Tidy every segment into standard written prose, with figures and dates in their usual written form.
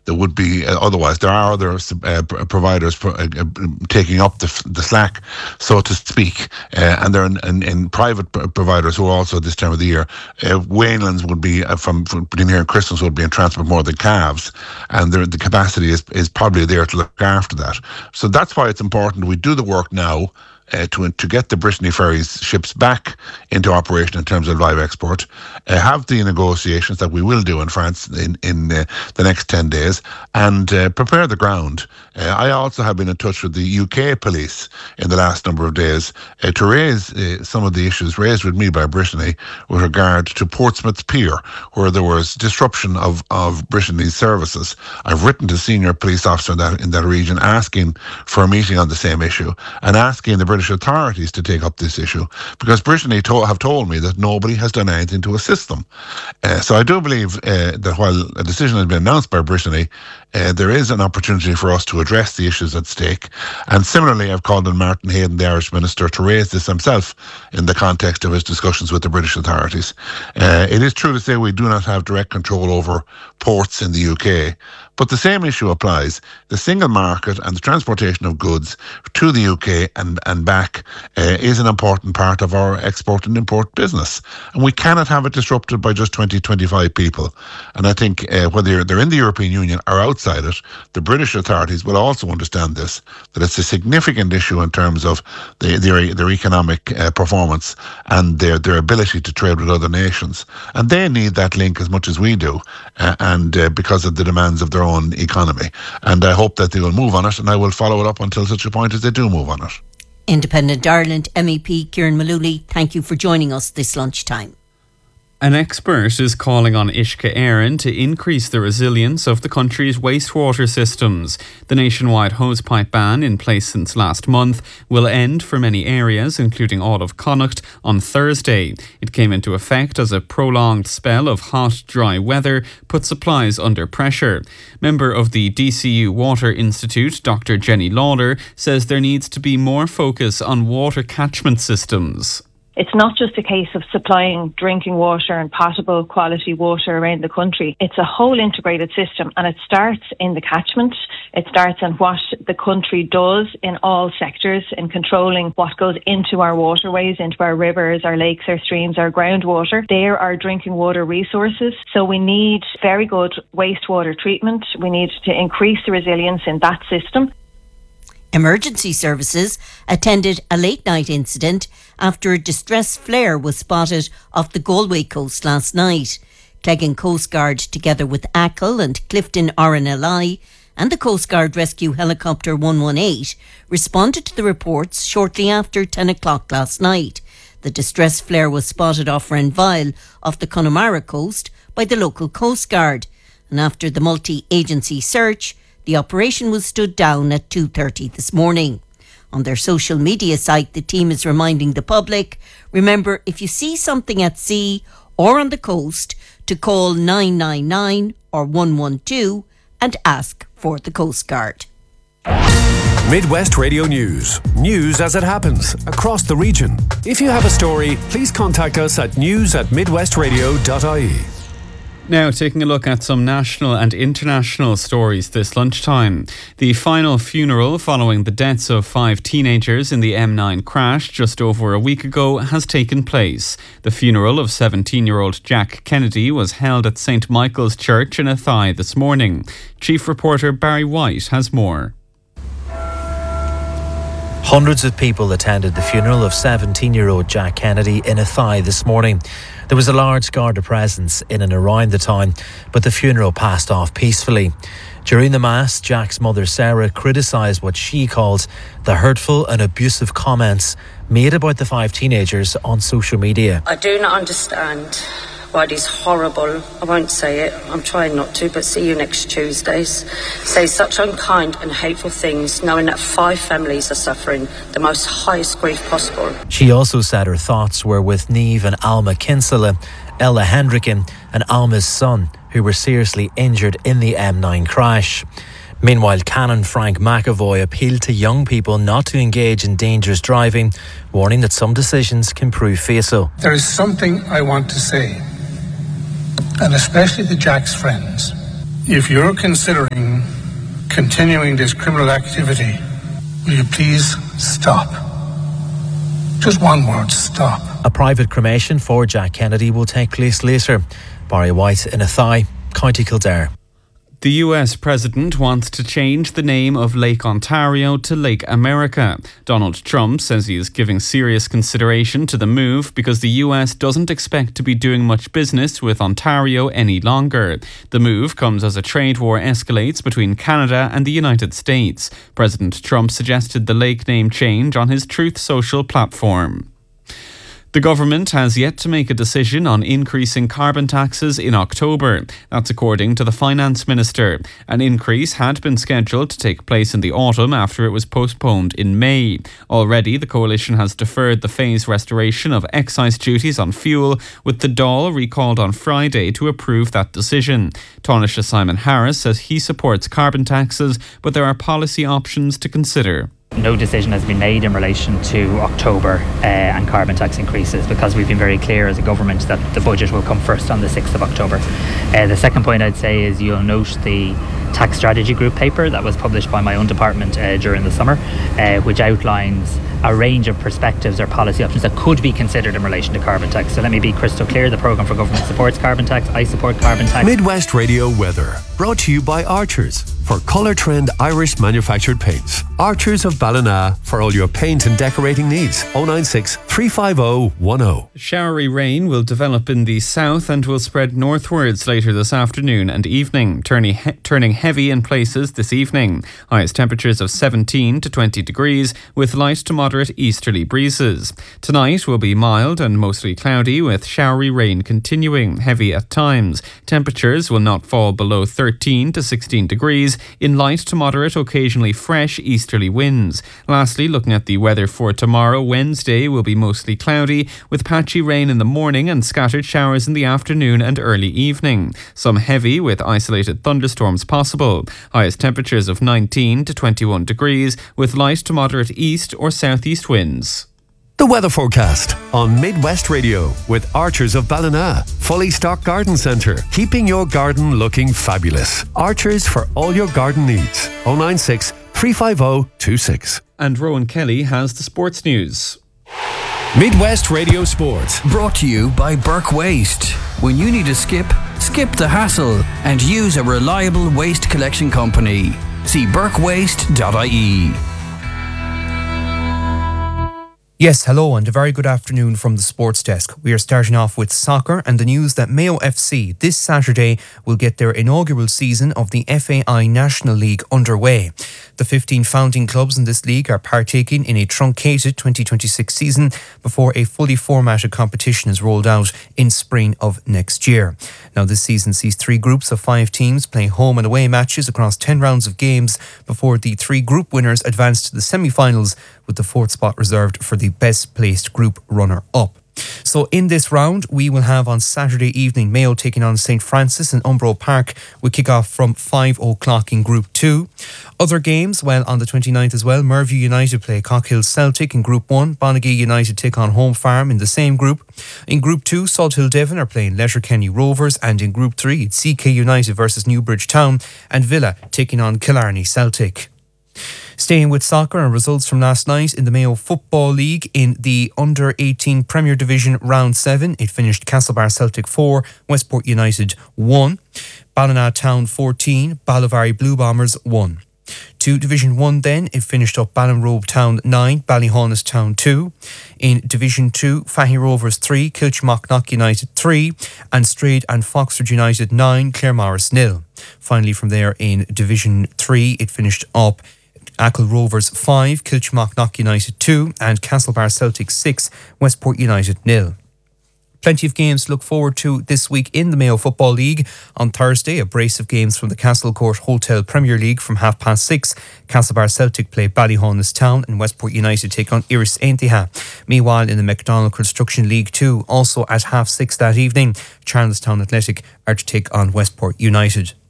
there would be otherwise. There are other providers taking up the slack, so to speak, and there are in private providers who are also at this time of the year. Wainlands would be from between here and Christmas would be in transport more than calves, and the capacity is probably there to look after that. So that's why it's important we do the work now. To get the Brittany Ferries ships back into operation in terms of live export, have the negotiations that we will do in France in the next 10 days, and prepare the ground. I also have been in touch with the UK police in the last number of days to raise some of the issues raised with me by Brittany with regard to Portsmouth Pier, where there was disruption of Brittany's services. I've written to senior police officer in that region asking for a meeting on the same issue and asking the British authorities to take up this issue, because Brittany have told me that nobody has done anything to assist them. So I do believe that while a decision has been announced by Brittany, there is an opportunity for us to address the issues at stake. And similarly, I've called on Martin Hayden, the Irish Minister, to raise this himself in the context of his discussions with the British authorities. It is true to say we do not have direct control over ports in the UK, but the same issue applies. The single market and the transportation of goods to the UK and back is an important part of our export and import business. And we cannot have it disrupted by just 20-25 people. And I think whether they're in the European Union or outside it, the British authorities will also understand this, that it's a significant issue in terms of their economic performance and their ability to trade with other nations. And they need that link as much as we do, and because of the demands of their own economy. And I hope that they will move on it, and I will follow it up until such a point as they do move on it. Independent Ireland MEP Kieran Mullooly, thank you for joining us this lunchtime. An expert is calling on Uisce Éireann to increase the resilience of the country's wastewater systems. The nationwide hosepipe ban in place since last month will end for many areas, including all of Connacht, on Thursday. It came into effect as a prolonged spell of hot, dry weather put supplies under pressure. Member of the DCU Water Institute, Dr. Jenny Lawler, says there needs to be more focus on water catchment systems. It's not just a case of supplying drinking water and potable quality water around the country. It's a whole integrated system, and it starts in the catchment. It starts in what the country does in all sectors in controlling what goes into our waterways, into our rivers, our lakes, our streams, our groundwater. They're our drinking water resources. So we need very good wastewater treatment. We need to increase the resilience in that system. Emergency services attended a late-night incident after a distress flare was spotted off the Galway coast last night. Cleggan Coast Guard, together with ACL and Clifton RNLI and the Coast Guard Rescue Helicopter 118, responded to the reports shortly after 10 o'clock last night. The distress flare was spotted off Renville off the Connemara coast by the local Coast Guard. And after the multi-agency search, the operation was stood down at 2:30 this morning. On their social media site, the team is reminding the public, remember, if you see something at sea or on the coast, to call 999 or 112 and ask for the Coast Guard. Midwest Radio News. News as it happens across the region. If you have a story, please contact us at news@midwestradio.ie. Now, taking a look at some national and international stories this lunchtime. The final funeral following the deaths of 5 teenagers in the M9 crash just over a week ago has taken place. The funeral of 17-year-old Jack Kennedy was held at St. Michael's Church in Athy this morning. Chief reporter Barry White has more. Hundreds of people attended the funeral of 17-year-old Jack Kennedy in Athy this morning. There was a large Garda presence in and around the town, but the funeral passed off peacefully. During the Mass, Jack's mother Sarah criticised what she called the hurtful and abusive comments made about the 5 teenagers on social media. I do not understand why these horrible, I won't say it, I'm trying not to, but see you next Tuesday, say such unkind and hateful things, knowing that 5 families are suffering the most highest grief possible. She also said her thoughts were with Niamh and Alma Kinsella, Ella Hendricken and Alma's son, who were seriously injured in the M9 crash. Meanwhile, Canon Frank McAvoy appealed to young people not to engage in dangerous driving, warning that some decisions can prove fatal. There is something I want to say, and especially to Jack's friends. If you're considering continuing this criminal activity, will you please stop? Just one word, stop. A private cremation for Jack Kennedy will take place later. Barry White in Athy, County Kildare. The US president wants to change the name of Lake Ontario to Lake America. Donald Trump says he is giving serious consideration to the move because the US doesn't expect to be doing much business with Ontario any longer. The move comes as a trade war escalates between Canada and the United States. President Trump suggested the lake name change on his Truth Social platform. The government has yet to make a decision on increasing carbon taxes in October. That's according to the Finance Minister. An increase had been scheduled to take place in the autumn after it was postponed in May. Already, the coalition has deferred the phased restoration of excise duties on fuel, with the Dáil recalled on Friday to approve that decision. Taoiseach Simon Harris says he supports carbon taxes, but there are policy options to consider. No decision has been made in relation to October and carbon tax increases, because we've been very clear as a government that the budget will come first on the 6th of October. The second point I'd say is you'll note the tax strategy group paper that was published by my own department during the summer, which outlines a range of perspectives or policy options that could be considered in relation to carbon tax. So let me be crystal clear, the Programme for Government supports carbon tax. I support carbon tax. Midwest Radio weather, brought to you by Archers. For Colour Trend Irish manufactured paints. Archers of Ballina for all your paint and decorating needs. 096 350 10. Showery rain will develop in the south and will spread northwards later this afternoon and evening, turning heavy in places this evening. Highest temperatures of 17 to 20 degrees with light to moderate easterly breezes. Tonight will be mild and mostly cloudy with showery rain continuing, heavy at times. Temperatures will not fall below 13 to 16 degrees in light to moderate, occasionally fresh easterly winds. Lastly, looking at the weather for tomorrow, Wednesday will be mostly cloudy with patchy rain in the morning and scattered showers in the afternoon and early evening. Some heavy with isolated thunderstorms possible. Highest temperatures of 19 to 21 degrees with light to moderate east or southeast winds. The weather forecast on Midwest Radio with Archers of Ballina. Fully stocked garden centre, keeping your garden looking fabulous. Archers for all your garden needs. 096 350 26. And Rowan Kelly has the sports news. Midwest Radio Sports. Brought to you by Burke Waste. When you need a skip the hassle and use a reliable waste collection company. See burkewaste.ie. Yes, hello and a very good afternoon from the Sports Desk. We are starting off with soccer and the news that Mayo FC this Saturday will get their inaugural season of the FAI National League underway. The 15 founding clubs in this league are partaking in a truncated 2026 season before a fully formatted competition is rolled out in spring of next year. Now, this season sees 3 groups of 5 teams play home and away matches across 10 rounds of games before the 3 group winners advance to the semi-finals, with the 4th spot reserved for the best placed group runner-up. So in this round, we will have on Saturday evening Mayo taking on St Francis in Umbro Park. We kick off from 5 o'clock in Group 2. Other games, well, on the 29th as well, Merview United play Cockhill Celtic in Group 1. Bonaghy United take on Home Farm in the same group. In Group 2, Salthill Devon are playing Letterkenny Rovers, and in Group 3, it's CK United versus Newbridge Town, and Villa taking on Killarney Celtic. Staying with soccer and results from last night in the Mayo Football League in the Under-18 Premier Division Round 7. It finished Castlebar Celtic 4, Westport United 1, Ballina Town 14, Ballyvary Blue Bombers 1. To Division 1 then, it finished up Ballinrobe Town 9, Ballyhaunis Town 2. In Division 2, Fahy Rovers 3, Kilchmock United 3, and Strayed and Foxford United 9, Claremorris 0. Finally from there in Division 3, it finished up Achill Rovers 5, Kilchmock United 2, and Castlebar Celtic 6, Westport United 0. Plenty of games to look forward to this week in the Mayo Football League. On Thursday, a brace of games from the Castlecourt Hotel Premier League from 6:30. Castlebar Celtic play Ballyhaunis Town and Westport United take on Iris Aintiha. Meanwhile, in the McDonald Construction League 2, also at 6:30 that evening, Charlestown Athletic are to take on Westport United.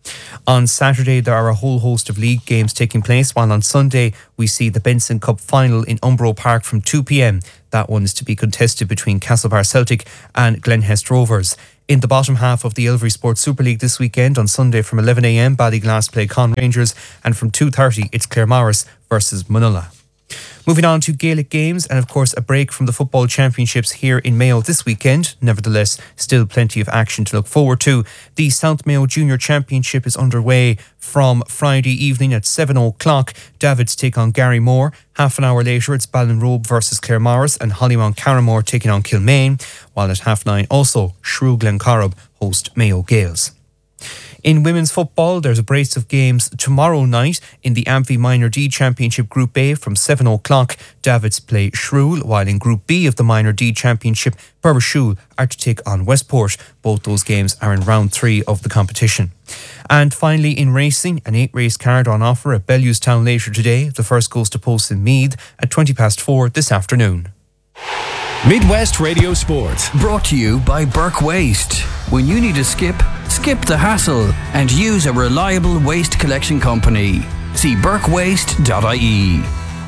On Saturday, there are a whole host of league games taking place, while on Sunday, we see the Benson Cup final in Umbro Park from 2 p.m. That one is to be contested between Castlebar Celtic and Glenhest Rovers. In the bottom half of the Elvery Sports Super League this weekend, on Sunday from 11 a.m, Ballyglass play Con Rangers, and from 2:30 it's Claremorris versus Munulla. Moving on to Gaelic games, and of course a break from the football championships here in Mayo this weekend. Nevertheless, still plenty of action to look forward to. The South Mayo Junior Championship is underway from Friday evening at 7 o'clock. Davids take on Garrymore. Half an hour later, it's Ballinrobe versus Claremorris and Hollymount Carramore taking on Kilmaine. While at 9:30 also, Shrew Glencorrib host Mayo Gaels. In women's football, there's a brace of games tomorrow night in the Amphy Minor D Championship Group A from 7 o'clock. Davids play Shrewell, while in Group B of the Minor D Championship, Burbashul are to take on Westport. Both those games are in round 3 of the competition. And finally, in racing, an 8-race card on offer at Bellewstown later today. The first goes to post in Meath at 4:20 this afternoon. Midwest Radio Sport. Brought to you by Burke Waste. When you need to skip the hassle and use a reliable waste collection company. See burkewaste.ie.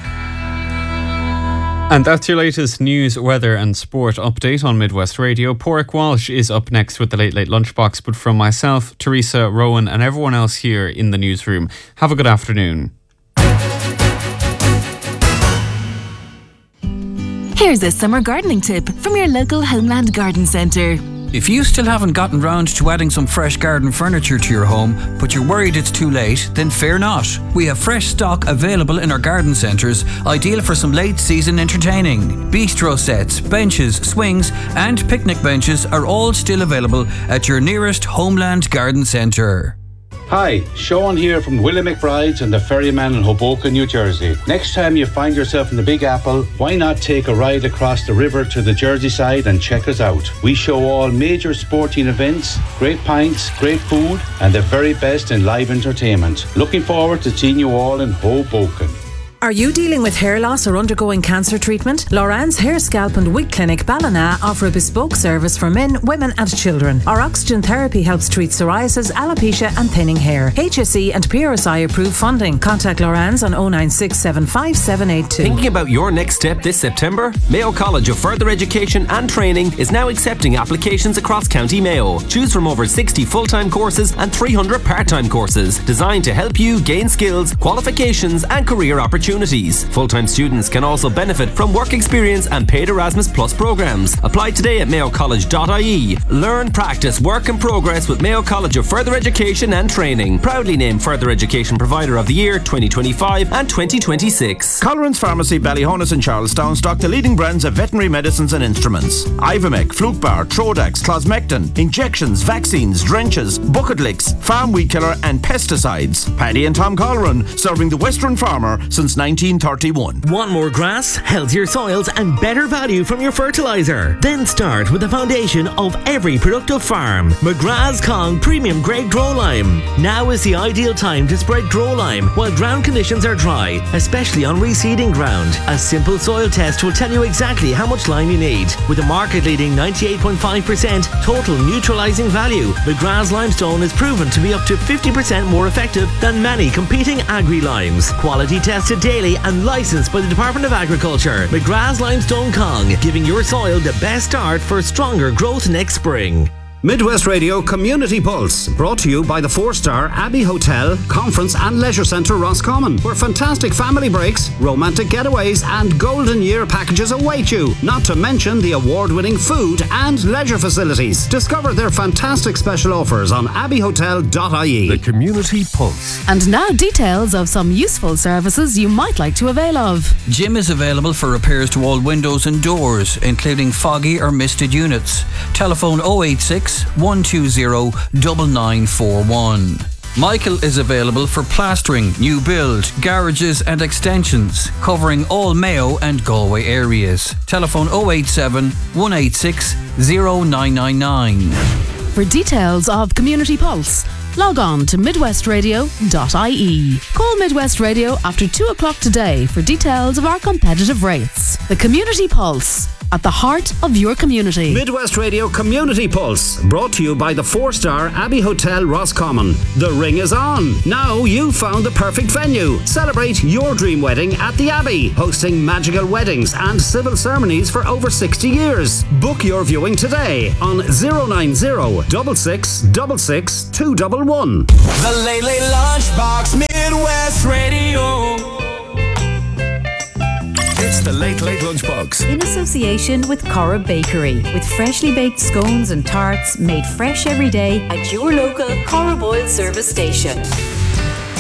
And that's your latest news, weather and sport update on Midwest Radio. Porrick Walsh is up next with the Late Late Lunchbox, but from myself, Teresa, Rowan and everyone else here in the newsroom, have a good afternoon. Here's a summer gardening tip from your local Homeland Garden Centre. If you still haven't gotten round to adding some fresh garden furniture to your home, but you're worried it's too late, then fear not. We have fresh stock available in our garden centres, ideal for some late season entertaining. Bistro sets, benches, swings and picnic benches are all still available at your nearest Homeland Garden Centre. Hi, Sean here from Willie McBride's and the Ferryman in Hoboken, New Jersey. Next time you find yourself in the Big Apple, why not take a ride across the river to the Jersey side and check us out? We show all major sporting events, great pints, great food, and the very best in live entertainment. Looking forward to seeing you all in Hoboken. Are you dealing with hair loss or undergoing cancer treatment? Loran's Hair, Scalp and Wig Clinic Ballina offer a bespoke service for men, women and children. Our oxygen therapy helps treat psoriasis, alopecia and thinning hair. HSE and PRSI approved funding. Contact Loran's on 096 75782. Thinking about your next step this September? Mayo College of Further Education and Training is now accepting applications across County Mayo. Choose from over 60 full-time courses and 300 part-time courses designed to help you gain skills, qualifications and career opportunities. Full-time students can also benefit from work experience and paid Erasmus Plus programs. Apply today at mayocollege.ie. Learn, practice, work and progress with Mayo College of Further Education and Training. Proudly named Further Education Provider of the Year 2025 and 2026. Colleran's Pharmacy, Ballyhonus and Charlestown stock the leading brands of veterinary medicines and instruments. Ivomec, Flukebar, Trodax, Closmectin, injections, vaccines, drenches, bucket licks, farm weed killer and pesticides. Paddy and Tom Colleran, serving the Western farmer since 1931. Want more grass, healthier soils and better value from your fertiliser? Then start with the foundation of every productive farm. McGrath's Kong Premium Grade Grow Lime. Now is the ideal time to spread Grow Lime while ground conditions are dry, especially on reseeding ground. A simple soil test will tell you exactly how much lime you need. With a market-leading 98.5% total neutralising value, McGrath's Limestone is proven to be up to 50% more effective than many competing agri-limes. Quality tested daily and licensed by the Department of Agriculture. McGrath's Limestone Kong, giving your soil the best start for stronger growth next spring. Midwest Radio Community Pulse, brought to you by the 4-star Abbey Hotel, Conference and Leisure Centre Roscommon, where fantastic family breaks, romantic getaways and golden year packages await you, not to mention the award-winning food and leisure facilities. Discover their fantastic special offers on abbeyhotel.ie. The Community Pulse. And now details of some useful services you might like to avail of. Jim is available for repairs to all windows and doors, including foggy or misted units. Telephone 086 120 9941. Michael is available for plastering, new build, garages and extensions, covering all Mayo and Galway areas. Telephone 087 186 0999. For details of Community Pulse, log on to midwestradio.ie. Call Midwest Radio after 2 o'clock today for details of our competitive rates. The Community Pulse at the heart of your community. Midwest Radio Community Pulse, brought to you by the 4-star Abbey Hotel Roscommon. The ring is on. Now you've found the perfect venue. Celebrate your dream wedding at the Abbey, hosting magical weddings and civil ceremonies for over 60 years. Book your viewing today on 090 6666 211. The Late Late Lunchbox, Midwest Radio. It's the Late Late Lunchbox. In association with Cora Bakery, with freshly baked scones and tarts made fresh every day at your local Cora Boyle service station.